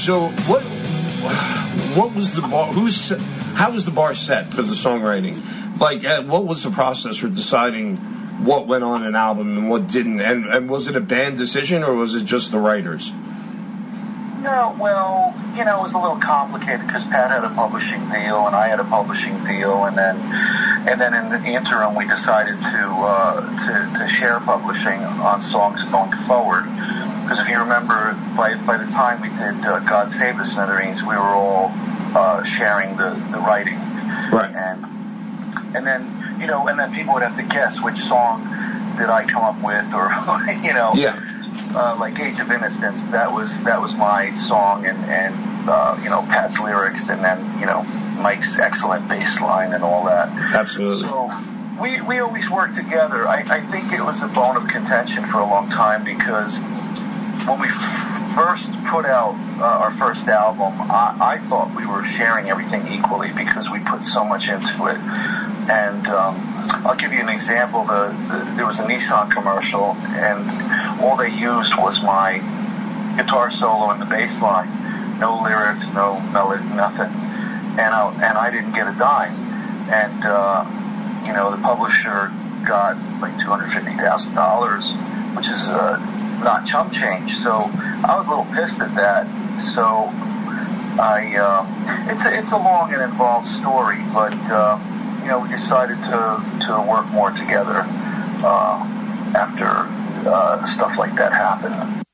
So what was the bar? How was the bar set for the songwriting? Like, what was the process for deciding what went on an album and what didn't? And was it a band decision, or was it just the writers? No, well, it was a little complicated because Pat had a publishing deal and I had a publishing deal, and then in the interim we decided to share publishing on songs going forward. Because if you remember, by the time we did God Save the Smithereens, we were all sharing the writing, right? And then and then people would have to guess which song did I come up with, or yeah. Like Age of Innocence, that was my song, and Pat's lyrics, and then Mike's excellent bass line and all that. Absolutely. So we always worked together. I think it was a bone of contention for a long time, because when we first put out our first album, I thought we were sharing everything equally because we put so much into it. And I'll give you an example. There was a Nissan commercial, and all they used was my guitar solo and the bass line. No lyrics, no melody, nothing. And I didn't get a dime. And the publisher got like $250,000, which is not chump change. So I was a little pissed at that. So it's a long and involved story, but we decided to work more together after stuff like that happened.